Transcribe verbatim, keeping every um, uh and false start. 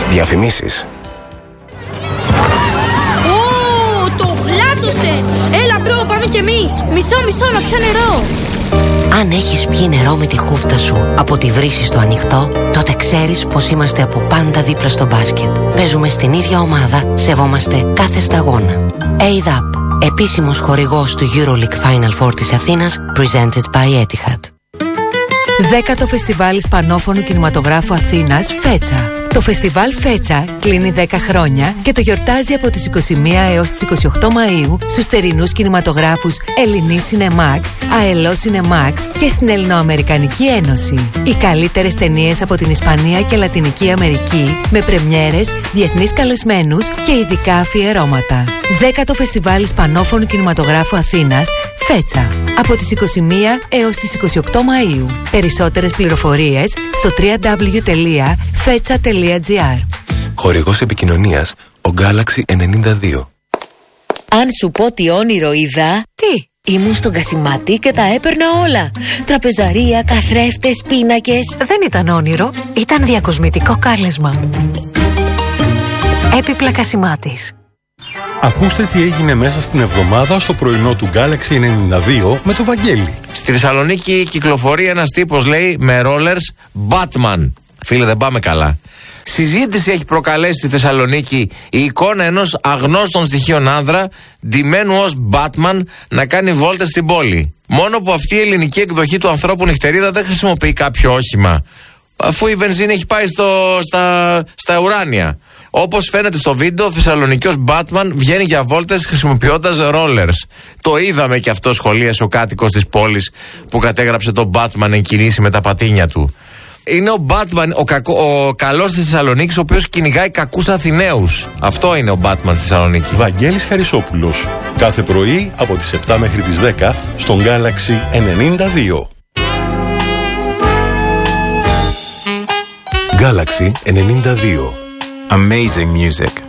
Διαφημίσεις. Ω, το γλάτσωσε! Έλα μπρο, πάμε κι εμείς. Μισό, μισό, να πιω νερό. Αν έχεις πιει νερό με τη χούφτα σου από τη βρύση στο ανοιχτό, τότε ξέρεις πως είμαστε από πάντα δίπλα στο μπάσκετ. Παίζουμε στην ίδια ομάδα, σεβόμαστε κάθε σταγόνα. έι ντι έι πι, επίσημος χορηγός του EuroLeague Final Four της Αθήνας, presented by Etihad. Δέκατο Φεστιβάλ Ισπανόφωνου Κινηματογράφου Αθήνας, Φέτσα. Το φεστιβάλ Φέτσα κλείνει δέκα χρόνια και το γιορτάζει από τις είκοσι μία έως τις είκοσι οκτώ Μαΐου στους θερινούς κινηματογράφους Ελληνή Cinemax, ΑΕΛΟ Cinemax και στην Ελληνοαμερικανική Ένωση. Οι καλύτερες ταινίες από την Ισπανία και Λατινική Αμερική με πρεμιέρες, διεθνείς καλεσμένους και ειδικά αφιερώματα. Δέκατο Φεστιβάλ Ισπανόφωνου Κινηματογράφου Αθήνας, Φέτσα. Από τις είκοσι μία έως τις είκοσι οκτώ Μαΐου. Περισσότερες πληροφορίες στο double-u double-u double-u τελεία φέτσα τελεία τζι άρ. Χορηγός επικοινωνίας, ο Galaxy ενενήντα δύο. Αν σου πω τι όνειρο είδα... Τι? Ήμουν στον Κασιμάτη και τα έπαιρνα όλα. Τραπεζαρία, καθρέφτες, πίνακες. Δεν ήταν όνειρο, ήταν διακοσμητικό κάλεσμα. Έπιπλα Κασιμάτης. Ακούστε τι έγινε μέσα στην εβδομάδα στο πρωινό του Galaxy ενενήντα δύο με το Βαγγέλη. Στη Θεσσαλονίκη κυκλοφορεί ένας τύπος, λέει, με rollers Batman. Φίλε, δεν πάμε καλά. Συζήτηση έχει προκαλέσει στη Θεσσαλονίκη η εικόνα ενός αγνώστων στοιχείων άνδρα, ντυμένου ως Batman, να κάνει βόλτες στην πόλη. Μόνο που αυτή η ελληνική εκδοχή του ανθρώπου νυχτερίδα δεν χρησιμοποιεί κάποιο όχημα, αφού η βενζίνη έχει πάει στο, στα, στα ουράνια. Όπως φαίνεται στο βίντεο, ο Θεσσαλονικιός Batman βγαίνει για βόλτες χρησιμοποιώντας rollers. Το είδαμε και αυτό σχολίασε ο κάτοικος της πόλης που κατέγραψε τον Batman εν κινήσει με τα πατίνια του. Είναι ο Batman, ο, κακο, ο καλός της Θεσσαλονίκης, ο οποίος κυνηγάει κακούς Αθηναίους. Αυτό είναι ο Batman στη Θεσσαλονίκη. Βαγγέλης Χαρισόπουλος. Κάθε πρωί από τις επτά μέχρι τις δέκα στον Galaxy ενενήντα δύο. Galaxy ενενήντα δύο. Amazing music.